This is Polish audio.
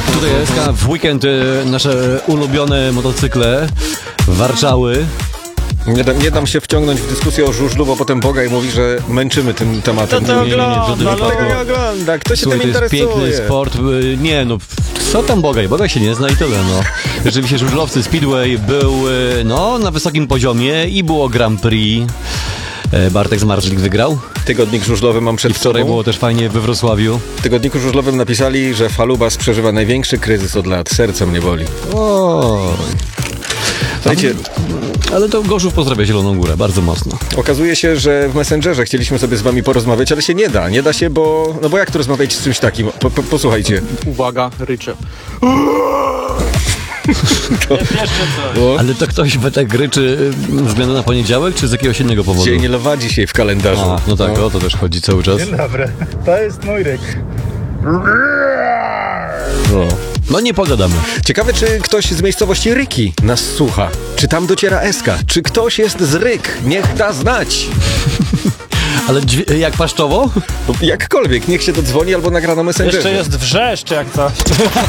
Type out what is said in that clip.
Tutaj SK w weekend nasze ulubione motocykle warczały. Nie dam się wciągnąć w dyskusję o żużlu, bo potem Bogaj mówi, że męczymy tym tematem. Tego nie ogląda. Kto się Słuchaj, tym to jest interesuje? piękny sport. Nie no, co tam Bogaj? Bogaj się nie zna i tyle, no. Rzeczywiście żużlowcy Speedway był, no, na wysokim poziomie i było Grand Prix. Bartek Zmarzlik wygrał. Tygodnik żużlowy mam przed Wczoraj sobą. było też fajnie we Wrocławiu. W tygodniku żużlowym napisali, że Falubas przeżywa największy kryzys od lat. Serce mnie boli. O. Słuchajcie, Ale to Gorzów pozdrawia Zieloną Górę, bardzo mocno. okazuje się, że w Messengerze chcieliśmy sobie z wami porozmawiać, ale się nie da. Nie da się, bo... No bo jak tu rozmawiać z czymś takim? Posłuchajcie. Uwaga, rycze. Ale to ktoś tak ryczy względem na poniedziałek, czy z jakiegoś innego powodu? Dzień lwa dzisiaj w kalendarzu. A, no tak, o to też chodzi cały czas. Dzień dobry, to jest mój ryk. No nie pogadamy. Ciekawe, czy ktoś z miejscowości Ryki nas słucha. Czy tam dociera SK? Czy ktoś jest z Ryk? Niech da znać. Ale jak paszczowo? Jakkolwiek, niech się dodzwoni albo nagra na Messengerze. Jeszcze jest wrzeszcz jak to.